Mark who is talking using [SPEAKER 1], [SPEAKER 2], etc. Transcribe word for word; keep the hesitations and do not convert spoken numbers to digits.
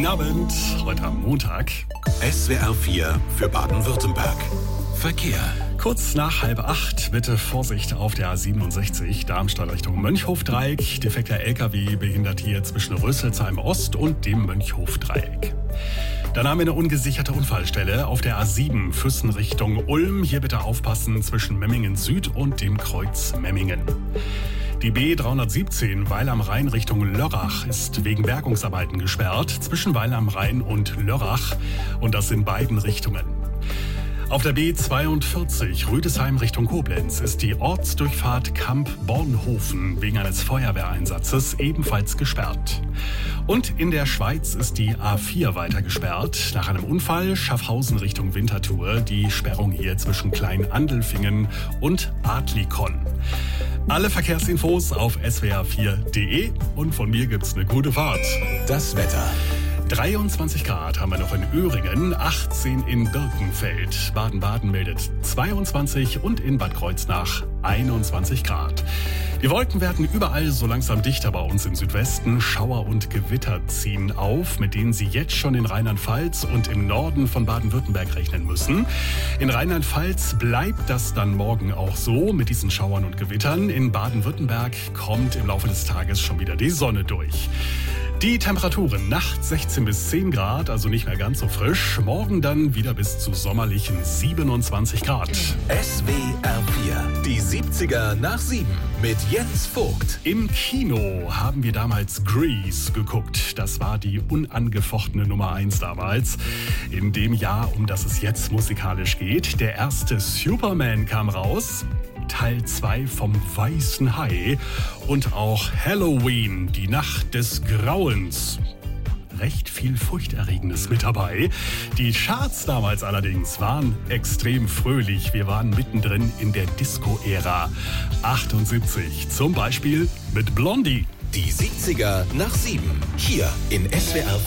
[SPEAKER 1] Guten Abend, heute am Montag.
[SPEAKER 2] S W R vier für Baden-Württemberg. Verkehr.
[SPEAKER 1] Kurz nach halb acht, bitte Vorsicht auf der A siebenundsechzig, Darmstadt Richtung Mönchhofdreieck. Defekter L K W behindert hier zwischen Rüsselsheim Ost und dem Mönchhofdreieck. Dann haben wir eine ungesicherte Unfallstelle auf der A sieben, Füssen Richtung Ulm. Hier bitte aufpassen zwischen Memmingen Süd und dem Kreuz Memmingen. Die B dreihundertsiebzehn Weil am Rhein Richtung Lörrach ist wegen Bergungsarbeiten gesperrt, zwischen Weil am Rhein und Lörrach, und das in beiden Richtungen. Auf der B zweiundvierzig Rüdesheim Richtung Koblenz ist die Ortsdurchfahrt Kamp-Bornhofen wegen eines Feuerwehreinsatzes ebenfalls gesperrt. Und in der Schweiz ist die A vier weiter gesperrt. Nach einem Unfall Schaffhausen Richtung Winterthur, die Sperrung hier zwischen Klein-Andelfingen und Adlikon. Alle Verkehrsinfos auf S W R vier Punkt de und von mir gibt's eine gute Fahrt.
[SPEAKER 2] Das Wetter.
[SPEAKER 1] dreiundzwanzig Grad haben wir noch in Öhringen, achtzehn in Birkenfeld. Baden-Baden meldet zweiundzwanzig und in Bad Kreuznach einundzwanzig Grad. Die Wolken werden überall so langsam dichter bei uns im Südwesten. Schauer und Gewitter ziehen auf, mit denen Sie jetzt schon in Rheinland-Pfalz und im Norden von Baden-Württemberg rechnen müssen. In Rheinland-Pfalz bleibt das dann morgen auch so mit diesen Schauern und Gewittern. In Baden-Württemberg kommt im Laufe des Tages schon wieder die Sonne durch. Die Temperaturen nachts sechzehn bis zehn Grad, also nicht mehr ganz so frisch. Morgen dann wieder bis zu sommerlichen siebenundzwanzig Grad.
[SPEAKER 2] S W R vier, die siebziger nach sieben mit Jens Vogt.
[SPEAKER 1] Im Kino haben wir damals Grease geguckt. Das war die unangefochtene Nummer eins damals. In dem Jahr, um das es jetzt musikalisch geht. Der erste Superman kam raus. Teil zwei vom Weißen Hai und auch Halloween, die Nacht des Grauens. Recht viel Furchterregendes mit dabei. Die Charts damals allerdings waren extrem fröhlich. Wir waren mittendrin in der Disco-Ära. achtundsiebzig zum Beispiel mit Blondie.
[SPEAKER 2] Die siebziger nach sieben, hier in S W R